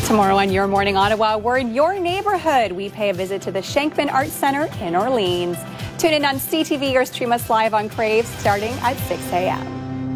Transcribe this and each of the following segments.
Tomorrow on Your Morning Ottawa, we're in your neighborhood. We pay a visit to the Shankman Arts Center in Orleans. Tune in on CTV or stream us live on Crave starting at 6 a.m.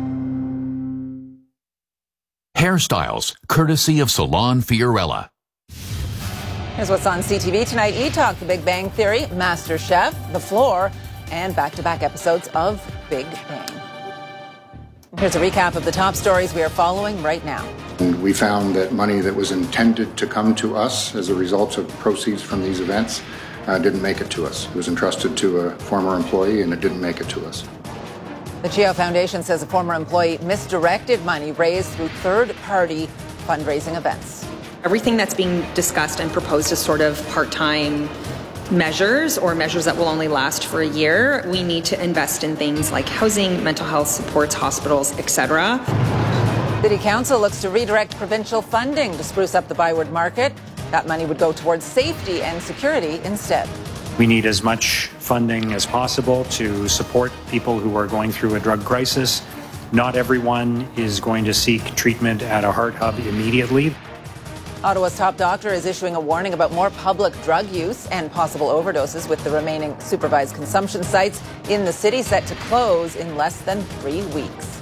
Hairstyles, courtesy of Salon Fiorella. Here's what's on CTV tonight. E-Talk, The Big Bang Theory, Master Chef, The Floor, and back-to-back episodes of Big Bang. Here's a recap of the top stories we are following right now. We found that money that was intended to come to us as a result of proceeds from these events didn't make it to us. It was entrusted to a former employee and it didn't make it to us. The Chio Foundation says a former employee misdirected money raised through third-party fundraising events. Everything that's being discussed and proposed is sort of part-time measures or measures that will only last for a year. We need to invest in things like housing, mental health supports, hospitals, etc. City Council looks to redirect provincial funding to spruce up the Byward market. That money would go towards safety and security instead. We need as much funding as possible to support people who are going through a drug crisis. Not everyone is going to seek treatment at a heart hub immediately. Ottawa's top doctor is issuing a warning about more public drug use and possible overdoses, with the remaining supervised consumption sites in the city set to close in less than 3 weeks.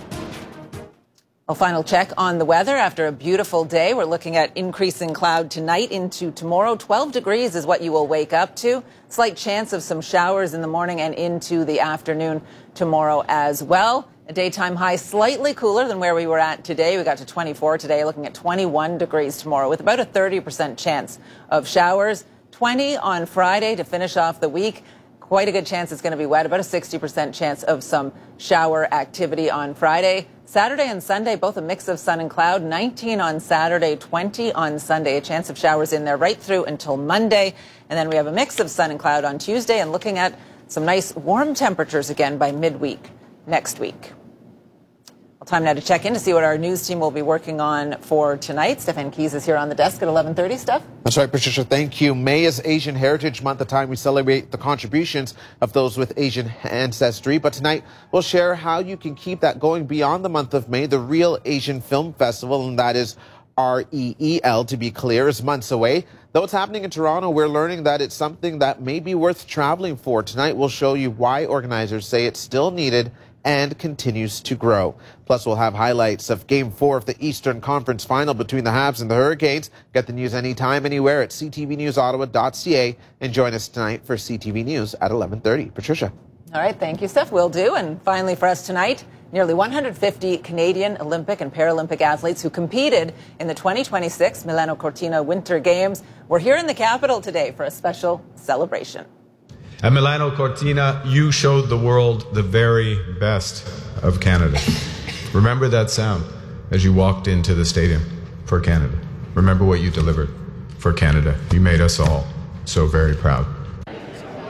A final check on the weather after a beautiful day. We're looking at increasing cloud tonight into tomorrow. 12 degrees is what you will wake up to. Slight chance of some showers in the morning and into the afternoon tomorrow as well. A daytime high slightly cooler than where we were at today. We got to 24 today, looking at 21 degrees tomorrow with about a 30% chance of showers. 20 on Friday to finish off the week. Quite a good chance it's going to be wet. About a 60% chance of some shower activity on Friday. Saturday and Sunday, both a mix of sun and cloud. 19 on Saturday, 20 on Sunday. A chance of showers in there right through until Monday. And then we have a mix of sun and cloud on Tuesday and looking at some nice warm temperatures again by midweek next week. Well, time now to check in to see what our news team will be working on for tonight. Stefan Keys is here on the desk at 11:30. Steph? That's right, Patricia. Thank you. May is Asian Heritage Month, the time we celebrate the contributions of those with Asian ancestry. But tonight, we'll share how you can keep that going beyond the month of May. The Real Asian Film Festival, and that is REEL, to be clear, is months away. Though it's happening in Toronto, we're learning that it's something that may be worth traveling for. Tonight, we'll show you why organizers say it's still needed and continues to grow. Plus, we'll have highlights of Game 4 of the Eastern Conference Final between the Habs and the Hurricanes. Get the news anytime, anywhere at ctvnewsottawa.ca. And join us tonight for CTV News at 11:30. Patricia. All right, thank you, Steph. Will do. And finally for us tonight, nearly 150 Canadian Olympic and Paralympic athletes who competed in the 2026 Milano Cortina Winter Games were here in the capital today for a special celebration. At Milano Cortina, you showed the world the very best of Canada. Remember that sound as you walked into the stadium for Canada. Remember what you delivered for Canada. You made us all so very proud.